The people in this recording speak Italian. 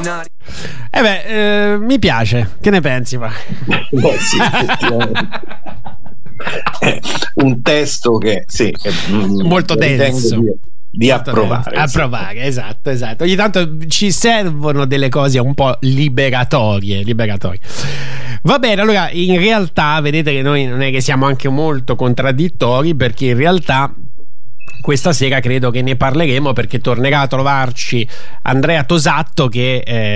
Mi piace. Che ne pensi? Sì, un testo che è molto denso di approvare. Approvare, esatto. Ogni tanto ci servono delle cose un po' liberatorie. Va bene, allora in realtà vedete che noi non è che siamo anche molto contraddittori, perché in realtà questa sera credo che ne parleremo, perché tornerà a trovarci Andrea Tosatto, che